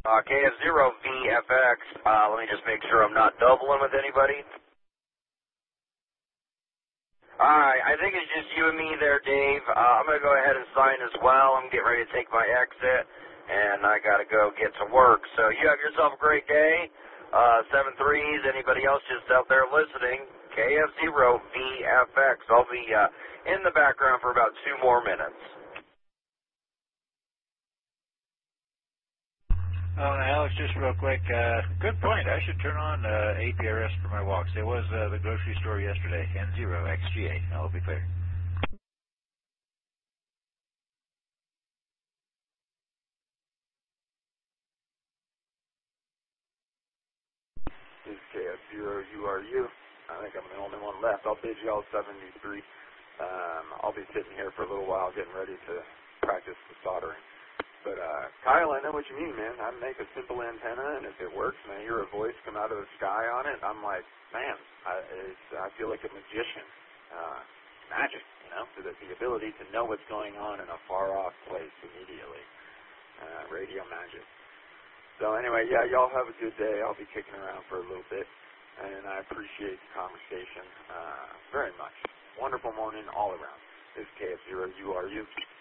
KF0VFX. Let me just make sure I'm not doubling with anybody. Alright, I think it's just you and me there, Dave. I'm going to go ahead and sign as well. I'm getting ready to take my exit, and I got to go get to work. So you have yourself a great day. 7-3s, anybody else just out there listening, KF0VFX. I'll be in the background for about 2 more minutes. Alex, just real quick, good point. I should turn on APRS for my walks. It was the grocery store yesterday, N0XGA. I'll be clear. This is KF0URU. I think I'm the only one left. I'll bid y'all 73. I'll be sitting here for a little while getting ready to practice the soldering. But, Kyle, I know what you mean, man. I make a simple antenna, and if it works and I hear a voice come out of the sky on it, I'm like, man, I feel like a magician. Magic, you know, so that the ability to know what's going on in a far-off place immediately. Radio magic. So anyway, yeah, y'all have a good day. I'll be kicking around for a little bit, and I appreciate the conversation very much. Wonderful morning all around. This is KF0URU.